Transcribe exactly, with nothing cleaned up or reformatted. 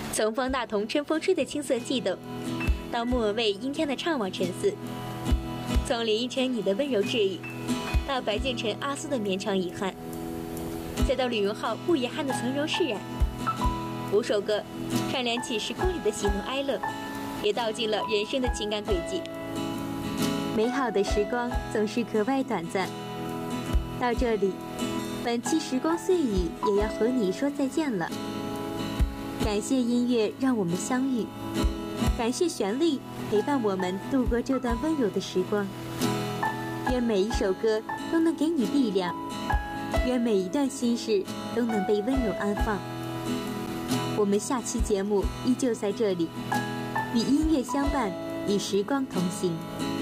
从方大同春风吹的青涩悸动，到莫文蔚阴天的怅惘沉思；从林依晨你的温柔治愈，到白敬亭阿苏的绵长遗憾，再到李荣浩不遗憾的从容释然。五首歌串联起时光里的喜怒哀乐，也道尽了人生的情感轨迹。美好的时光总是格外短暂，到这里，本期时光碎语也要和你说再见了。感谢音乐让我们相遇，感谢旋律陪伴我们度过这段温柔的时光。愿每一首歌都能给你力量，愿每一段心事都能被温柔安放。我们下期节目依旧在这里，与音乐相伴，与时光同行。